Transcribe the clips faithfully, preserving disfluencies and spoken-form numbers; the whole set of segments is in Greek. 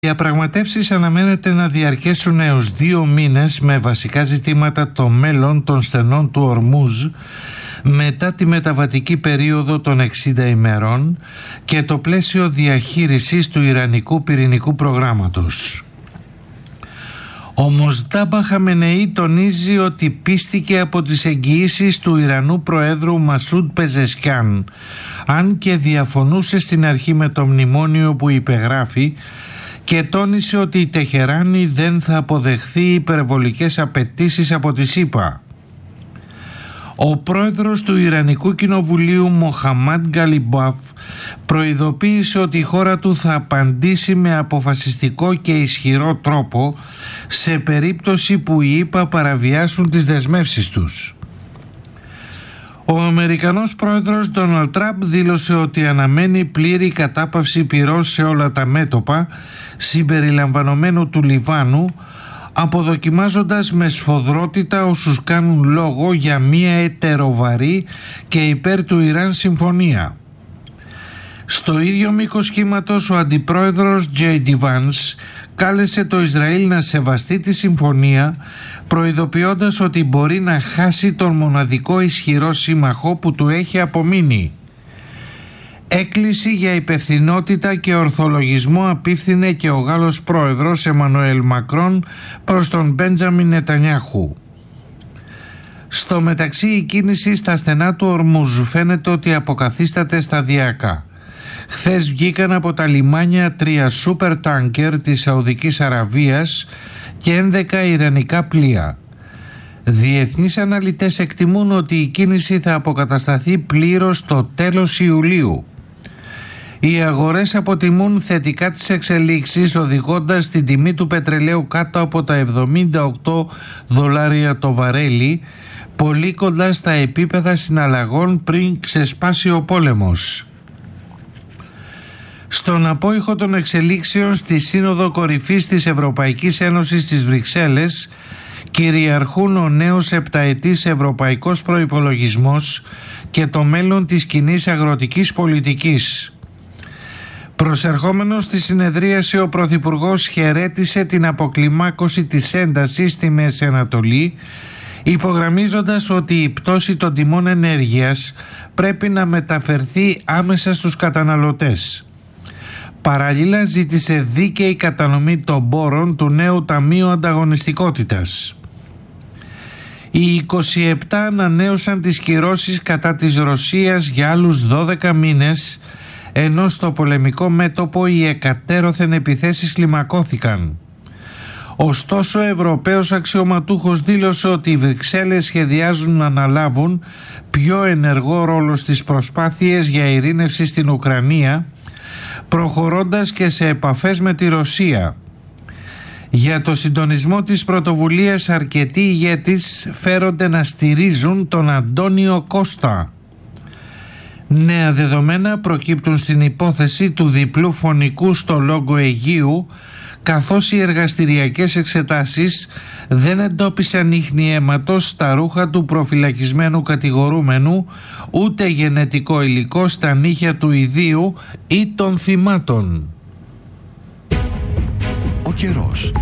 Οι διαπραγματεύσεις αναμένεται να διαρκέσουν έως δύο μήνες με βασικά ζητήματα το μέλλον των στενών του Ορμούζ μετά τη μεταβατική περίοδο των εξήντα ημερών και το πλαίσιο διαχείρισης του Ιρανικού πυρηνικού προγράμματος. Ο Μοζτάμπα Χαμενεή τονίζει ότι πίστηκε από τις εγγυήσεις του Ιρανού Προέδρου Μασούντ Πεζεσκιάν, αν και διαφωνούσε στην αρχή με το μνημόνιο που υπεγράφει, και τόνισε ότι η Τεχεράνη δεν θα αποδεχθεί υπερβολικές απαιτήσεις από τη ΣΥΠΑ. Ο πρόεδρος του Ιρανικού Κοινοβουλίου Μοχαμάντ Γκαλιμπάφ προειδοποίησε ότι η χώρα του θα απαντήσει με αποφασιστικό και ισχυρό τρόπο σε περίπτωση που οι ΗΠΑ παραβιάσουν τις δεσμεύσεις τους. Ο Αμερικανός πρόεδρος Ντόναλντ Τραμπ δήλωσε ότι αναμένει πλήρη κατάπαυση πυρός σε όλα τα μέτωπα, συμπεριλαμβανομένου του Λιβάνου, αποδοκιμάζοντας με σφοδρότητα όσους κάνουν λόγο για μία ετεροβαρή και υπέρ του Ιράν συμφωνία. Στο ίδιο μήκος κύματος ο αντιπρόεδρος τζέι ντι Vance κάλεσε το Ισραήλ να σεβαστεί τη συμφωνία, προειδοποιώντας ότι μπορεί να χάσει τον μοναδικό ισχυρό σύμμαχο που του έχει απομείνει. Έκκληση για υπευθυνότητα και ορθολογισμό απίφθινε και ο Γάλλος πρόεδρος Εμμανουέλ Μακρόν προς τον Μπέντζαμιν Νετανιάχου. Στο μεταξύ, η κίνηση στα στενά του Ορμούζ φαίνεται ότι αποκαθίσταται σταδιακά. Χθες βγήκαν από τα λιμάνια τρία σούπερ τάνκερ της Σαουδικής Αραβίας και έντεκα ιρανικά πλοία. Διεθνείς αναλυτές εκτιμούν ότι η κίνηση θα αποκατασταθεί πλήρως το τέλος Ιουλίου. Οι αγορές αποτιμούν θετικά τις εξελίξεις, οδηγώντας την τιμή του πετρελαίου κάτω από τα εβδομήντα οκτώ δολάρια το βαρέλι, πολύ κοντά στα επίπεδα συναλλαγών πριν ξεσπάσει ο πόλεμος. Στον απόϊχο των εξελίξεων στη Σύνοδο Κορυφής της Ευρωπαϊκής Ένωσης στις Βρυξέλλες κυριαρχούν ο νέος επταετής ευρωπαϊκός προϋπολογισμός και το μέλλον της κοινής αγροτικής πολιτικής. Προσερχόμενος στη συνεδρίαση, ο Πρωθυπουργός χαιρέτησε την αποκλιμάκωση της έντασης στη Μέση Ανατολή, υπογραμμίζοντας ότι η πτώση των τιμών ενέργειας πρέπει να μεταφερθεί άμεσα στους καταναλωτές. Παράλληλα, ζήτησε δίκαιη κατανομή των πόρων του νέου Ταμείου Ανταγωνιστικότητας. Οι είκοσι επτά ανανέωσαν τις κυρώσεις κατά της Ρωσίας για άλλους δώδεκα μήνες, ενώ στο πολεμικό μέτωπο οι εκατέρωθεν επιθέσεις κλιμακώθηκαν. Ωστόσο, ο Ευρωπαίος αξιωματούχος δήλωσε ότι οι Βρυξέλλες σχεδιάζουν να αναλάβουν πιο ενεργό ρόλο στις προσπάθειες για ειρήνευση στην Ουκρανία, προχωρώντας και σε επαφές με τη Ρωσία. Για το συντονισμό της πρωτοβουλίας αρκετοί ηγέτες φέρονται να στηρίζουν τον Αντώνιο Κώστα. Νέα δεδομένα προκύπτουν στην υπόθεση του διπλού φωνικού στο Λόγκο Αιγαίου, καθώς οι εργαστηριακές εξετάσεις δεν εντόπισαν ίχνη αίματος στα ρούχα του προφυλακισμένου κατηγορούμενου, ούτε γενετικό υλικό στα νύχια του ιδίου ή των θυμάτων. Ο καιρός.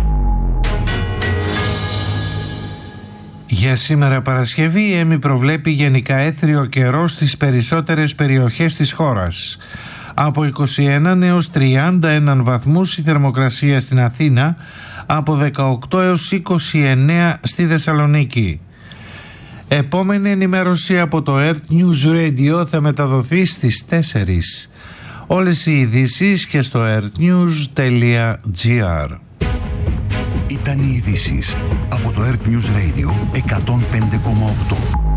Για σήμερα Παρασκευή, η ΕΜΗ προβλέπει γενικά έθριο καιρό στις περισσότερες περιοχές της χώρας. Από είκοσι ένα έως τριάντα ένα βαθμούς η θερμοκρασία στην Αθήνα, από δεκαοκτώ έως είκοσι εννέα στη Θεσσαλονίκη. Επόμενη ενημέρωση από το Earth News Radio θα μεταδοθεί στις τέσσερις. Όλες οι ειδήσεις και στο earthnews τελεία gr. Ήταν οι ειδήσεις από το Earth News Radio εκατόν πέντε κόμμα οκτώ.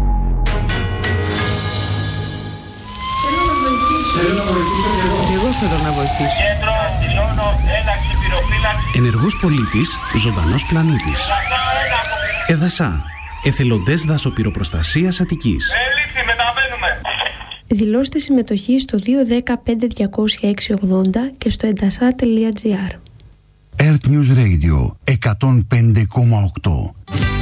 Θέλω να βοηθήσω και εγώ. Και εγώ θέλω να βοηθήσω. Κέντρο, δηλώνω, ένταξη, πυροφύλαξη. Ενεργός πολίτης, ζωντανός πλανήτης. Εδασά, εθελοντές δασοπυροπροστασίας Αττικής. Έληξη, μεταβαίνουμε. Δηλώστε συμμετοχή στο δύο ένα μηδέν πέντε διακόσια έξι ογδόντα και στο εντασά τελεία gr. Earth News Radio εκατόν πέντε κόμμα οκτώ.